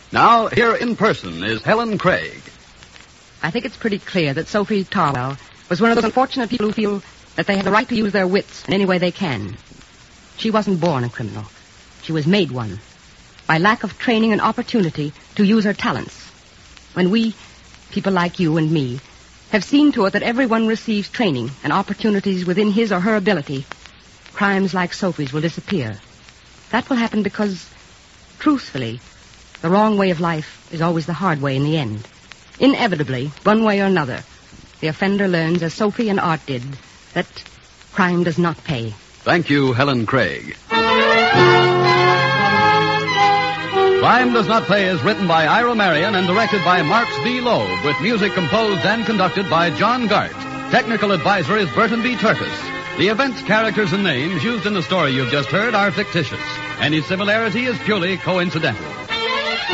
Now, here in person is Helen Craig. I think it's pretty clear that Sophie Tarwell was one of those unfortunate people who feel that they have the right to use their wits in any way they can. She wasn't born a criminal. She was made one by lack of training and opportunity to use her talents. When we, people like you and me, have seen to it that everyone receives training and opportunities within his or her ability, crimes like Sophie's will disappear. That will happen because, truthfully, the wrong way of life is always the hard way in the end. Inevitably, one way or another, the offender learns, as Sophie and Art did, that crime does not pay. Thank you, Helen Craig. Crime Does Not Pay is written by Ira Marion and directed by Marks B. Loeb, with music composed and conducted by John Gart. Technical advisor is Burton B. Turkis. The events, characters, and names used in the story you've just heard are fictitious. Any similarity is purely coincidental.